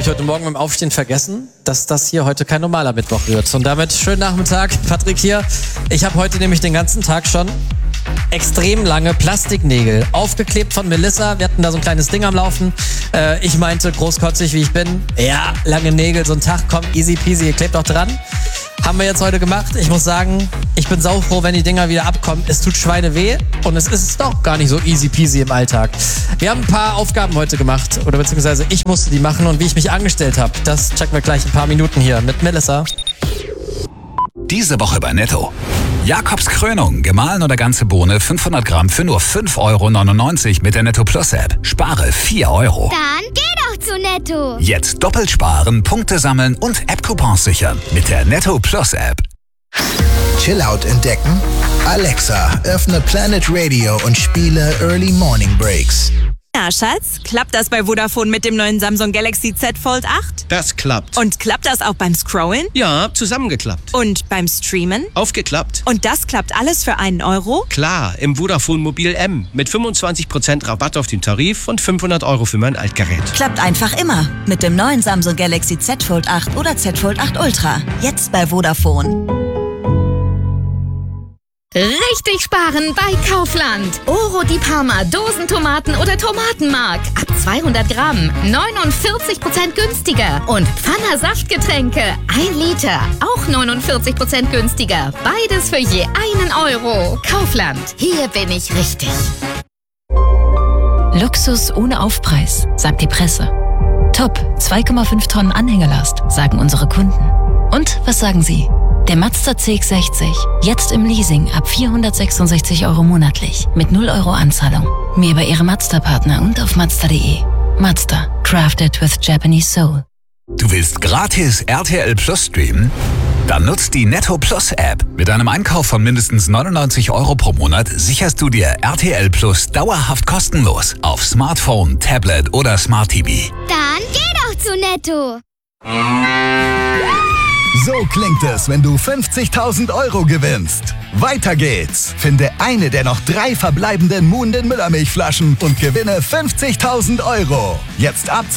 heute Morgen beim Aufstehen vergessen, dass das hier heute kein normaler Mittwoch wird. Und damit schönen Nachmittag, Patrick hier. Ich habe heute nämlich den ganzen Tag schon extrem lange Plastiknägel aufgeklebt von Melissa. Wir hatten da so ein kleines Ding am Laufen. Ich meinte, großkotzig wie ich bin, ja, lange Nägel, so ein Tag, komm, easy peasy, ihr klebt auch dran. Haben wir jetzt heute gemacht. Ich muss sagen, ich bin saufroh, wenn die Dinger wieder abkommen. Es tut Schweine weh und es ist doch gar nicht so easy peasy im Alltag. Wir haben ein paar Aufgaben heute gemacht, oder beziehungsweise ich musste die machen, und wie ich mich angestellt habe, das checken wir gleich in ein paar Minuten hier mit Melissa. Diese Woche bei Netto. Jakobs Krönung, gemahlen oder ganze Bohne, 500 Gramm für nur 5,99 € mit der Netto Plus App. Spare 4 €. Dann geh doch zu Netto. Jetzt doppelt sparen, Punkte sammeln und App-Coupons sichern mit der Netto Plus App. Chillout entdecken? Alexa, öffne Planet Radio und spiele Early Morning Breaks. Na, Schatz, klappt das bei Vodafone mit dem neuen Samsung Galaxy Z Fold 8? Das klappt. Und klappt das auch beim Scrollen? Ja, zusammengeklappt. Und beim Streamen? Aufgeklappt. Und das klappt alles für 1 €? Klar, im Vodafone Mobil M mit 25% Rabatt auf den Tarif und 500 € für mein Altgerät. Klappt einfach immer mit dem neuen Samsung Galaxy Z Fold 8 oder Z Fold 8 Ultra. Jetzt bei Vodafone. Richtig sparen bei Kaufland. Oro di Parma, Dosentomaten oder Tomatenmark. Ab 200 Gramm 49% günstiger. Und Pfanner Saftgetränke 1 Liter, auch 49% günstiger. Beides für je 1 €. Kaufland, hier bin ich richtig. Luxus ohne Aufpreis, sagt die Presse. Top, 2,5 Tonnen Anhängelast, sagen unsere Kunden. Und was sagen Sie? Der Mazda CX-60, jetzt im Leasing ab 466 € monatlich, mit 0 € Anzahlung. Mehr bei Ihrem Mazda-Partner und auf Mazda.de. Mazda, crafted with Japanese soul. Du willst gratis RTL Plus streamen? Dann nutzt die Netto Plus App. Mit einem Einkauf von mindestens 99 € pro Monat sicherst du dir RTL Plus dauerhaft kostenlos auf Smartphone, Tablet oder Smart TV. Dann geh doch zu Netto. So klingt es, wenn du 50.000 € gewinnst. Weiter geht's. Finde eine der noch 3 verbleibenden Moon den Müllermilchflaschen und gewinne 50.000 €. Jetzt ab